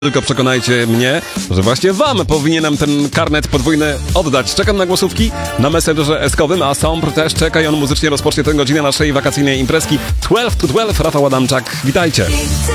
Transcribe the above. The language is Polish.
Tylko przekonajcie mnie, że właśnie wam powinienem ten karnet podwójny oddać. Czekam na głosówki na Messengerze S-kowym, a Sombr też czeka i on muzycznie rozpocznie tę godzinę naszej wakacyjnej imprezki 12 to 12. Rafał Adamczak, witajcie.